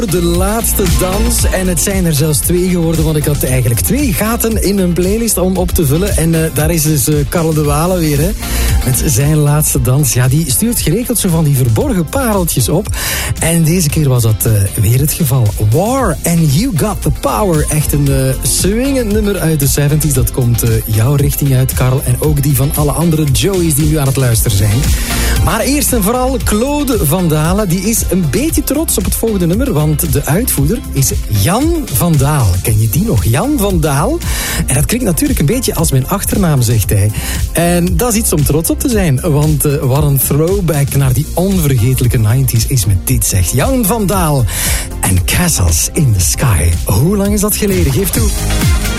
De laatste dans. En het zijn er zelfs 2 geworden, want ik had eigenlijk 2 gaten in een playlist om op te vullen. En daar is dus Karel de Wale weer, hè. Met zijn laatste dans. Ja, die stuurt geregeld zo van die verborgen pareltjes op. En deze keer was dat weer het geval. War and You Got The Power. Echt een swingend nummer uit de 70s. Dat komt jouw richting uit, Karel. En ook die van alle andere Joey's die nu aan het luisteren zijn. Maar eerst en vooral Claude van Dalen. Die is een beetje trots op het volgende nummer, want de uitvoerder is Jan van Daal. Ken je die nog? Jan van Daal. En dat klinkt natuurlijk een beetje als mijn achternaam, zegt hij. En dat is iets om trots op te zijn, want wat een throwback naar die onvergetelijke 90s is met dit, zegt Jan van Daal. En Castles in the Sky. Hoe lang is dat geleden? Geef toe.